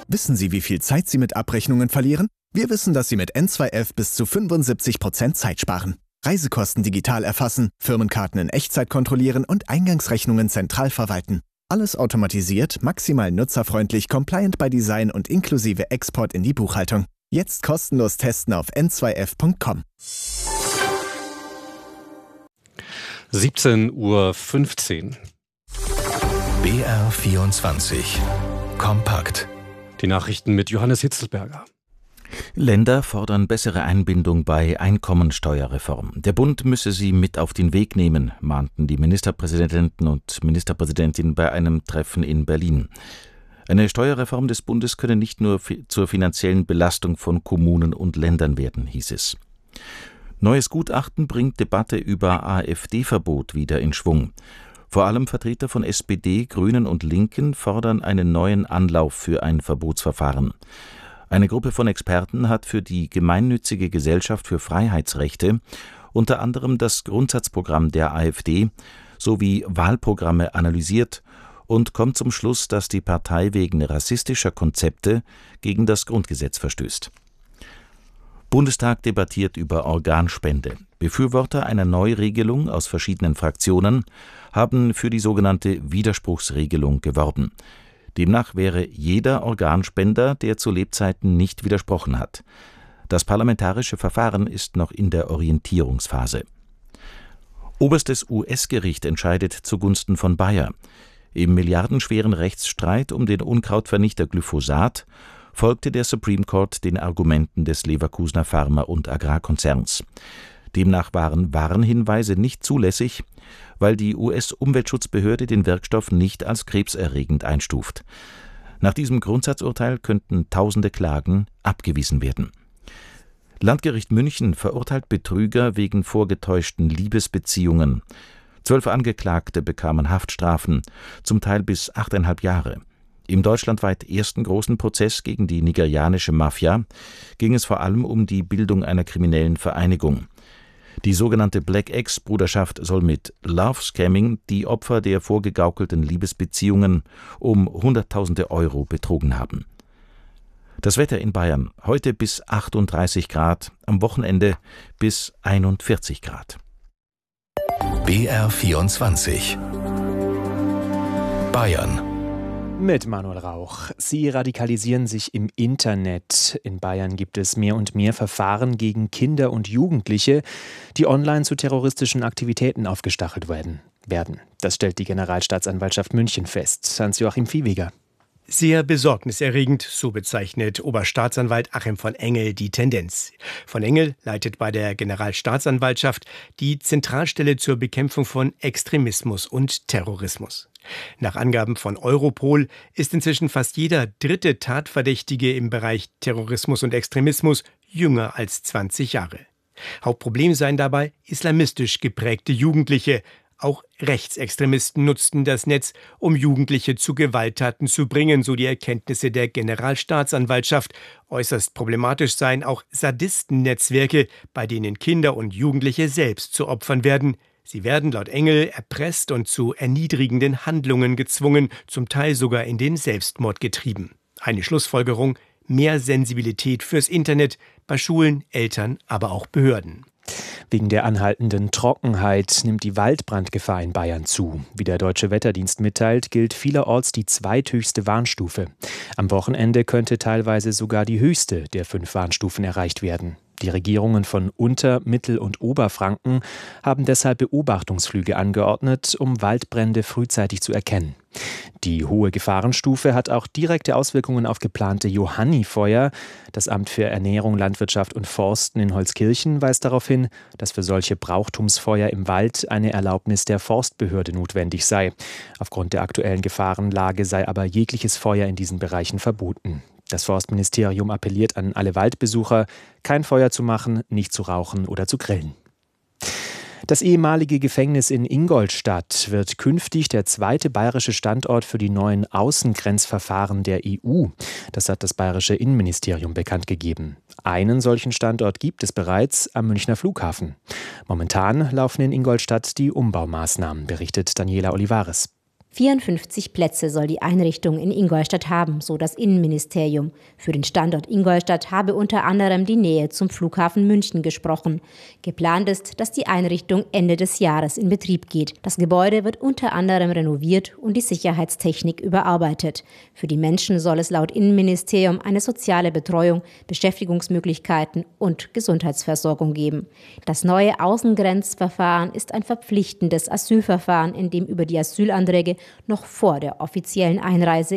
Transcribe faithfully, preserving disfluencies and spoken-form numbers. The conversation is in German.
Wissen Sie, wie viel Zeit Sie mit Abrechnungen verlieren? Wir wissen, dass Sie mit N zwei F bis zu fünfundsiebzig Prozent Zeit sparen. Reisekosten digital erfassen, Firmenkarten in Echtzeit kontrollieren und Eingangsrechnungen zentral verwalten. Alles automatisiert, maximal nutzerfreundlich, compliant by Design und inklusive Export in die Buchhaltung. Jetzt kostenlos testen auf n zwei f punkt com. siebzehn Uhr fünfzehn. B R vierundzwanzig. Kompakt. Die Nachrichten mit Johannes Hitzelberger. Länder fordern bessere Einbindung bei Einkommensteuerreform. Der Bund müsse sie mit auf den Weg nehmen, mahnten die Ministerpräsidenten und Ministerpräsidentin bei einem Treffen in Berlin. Eine Steuerreform des Bundes könne nicht nur zur finanziellen Belastung von Kommunen und Ländern werden, hieß es. Neues Gutachten bringt Debatte über AfD-Verbot wieder in Schwung. Vor allem Vertreter von S P D, Grünen und Linken fordern einen neuen Anlauf für ein Verbotsverfahren. Eine Gruppe von Experten hat für die Gemeinnützige Gesellschaft für Freiheitsrechte unter anderem das Grundsatzprogramm der AfD sowie Wahlprogramme analysiert und kommt zum Schluss, dass die Partei wegen rassistischer Konzepte gegen das Grundgesetz verstößt. Bundestag debattiert über Organspende. Befürworter einer Neuregelung aus verschiedenen Fraktionen haben für die sogenannte Widerspruchsregelung geworben. Demnach wäre jeder Organspender, der zu Lebzeiten nicht widersprochen hat. Das parlamentarische Verfahren ist noch in der Orientierungsphase. Oberstes U S-Gericht entscheidet zugunsten von Bayer. Im milliardenschweren Rechtsstreit um den Unkrautvernichter Glyphosat folgte der Supreme Court den Argumenten des Leverkusener Pharma- und Agrarkonzerns. Demnach waren Warnhinweise nicht zulässig, weil die U S-Umweltschutzbehörde den Wirkstoff nicht als krebserregend einstuft. Nach diesem Grundsatzurteil könnten tausende Klagen abgewiesen werden. Landgericht München verurteilt Betrüger wegen vorgetäuschten Liebesbeziehungen. Zwölf Angeklagte bekamen Haftstrafen, zum Teil bis achteinhalb Jahre. Im deutschlandweit ersten großen Prozess gegen die nigerianische Mafia ging es vor allem um die Bildung einer kriminellen Vereinigung. Die sogenannte Black X-Bruderschaft soll mit Love Scamming die Opfer der vorgegaukelten Liebesbeziehungen um Hunderttausende Euro betrogen haben. Das Wetter in Bayern: heute bis achtunddreißig Grad, am Wochenende bis einundvierzig Grad. B R vierundzwanzig. Bayern. Mit Manuel Rauch. Sie radikalisieren sich im Internet. In Bayern gibt es mehr und mehr Verfahren gegen Kinder und Jugendliche, die online zu terroristischen Aktivitäten aufgestachelt werden. werden. Das stellt die Generalstaatsanwaltschaft München fest. Hans-Joachim Viehweger. Sehr besorgniserregend, so bezeichnet Oberstaatsanwalt Achim von Engel die Tendenz. Von Engel leitet bei der Generalstaatsanwaltschaft die Zentralstelle zur Bekämpfung von Extremismus und Terrorismus. Nach Angaben von Europol ist inzwischen fast jeder dritte Tatverdächtige im Bereich Terrorismus und Extremismus jünger als zwanzig Jahre. Hauptproblem seien dabei islamistisch geprägte Jugendliche. Auch Rechtsextremisten nutzten das Netz, um Jugendliche zu Gewalttaten zu bringen, so die Erkenntnisse der Generalstaatsanwaltschaft. Äußerst problematisch seien auch Sadistennetzwerke, bei denen Kinder und Jugendliche selbst zu Opfern werden. Sie werden laut Engel erpresst und zu erniedrigenden Handlungen gezwungen, zum Teil sogar in den Selbstmord getrieben. Eine Schlussfolgerung: mehr Sensibilität fürs Internet bei Schulen, Eltern, aber auch Behörden. Wegen der anhaltenden Trockenheit nimmt die Waldbrandgefahr in Bayern zu. Wie der Deutsche Wetterdienst mitteilt, gilt vielerorts die zweithöchste Warnstufe. Am Wochenende könnte teilweise sogar die höchste der fünf Warnstufen erreicht werden. Die Regierungen von Unter-, Mittel- und Oberfranken haben deshalb Beobachtungsflüge angeordnet, um Waldbrände frühzeitig zu erkennen. Die hohe Gefahrenstufe hat auch direkte Auswirkungen auf geplante Johannifeuer. Das Amt für Ernährung, Landwirtschaft und Forsten in Holzkirchen weist darauf hin, dass für solche Brauchtumsfeuer im Wald eine Erlaubnis der Forstbehörde notwendig sei. Aufgrund der aktuellen Gefahrenlage sei aber jegliches Feuer in diesen Bereichen verboten. Das Forstministerium appelliert an alle Waldbesucher, kein Feuer zu machen, nicht zu rauchen oder zu grillen. Das ehemalige Gefängnis in Ingolstadt wird künftig der zweite bayerische Standort für die neuen Außengrenzverfahren der E U. Das hat das bayerische Innenministerium bekannt gegeben. Einen solchen Standort gibt es bereits am Münchner Flughafen. Momentan laufen in Ingolstadt die Umbaumaßnahmen, berichtet Daniela Olivares. vierundfünfzig Plätze soll die Einrichtung in Ingolstadt haben, so das Innenministerium. Für den Standort Ingolstadt habe unter anderem die Nähe zum Flughafen München gesprochen. Geplant ist, dass die Einrichtung Ende des Jahres in Betrieb geht. Das Gebäude wird unter anderem renoviert und die Sicherheitstechnik überarbeitet. Für die Menschen soll es laut Innenministerium eine soziale Betreuung, Beschäftigungsmöglichkeiten und Gesundheitsversorgung geben. Das neue Außengrenzverfahren ist ein verpflichtendes Asylverfahren, in dem über die Asylanträge noch vor der offiziellen Einreise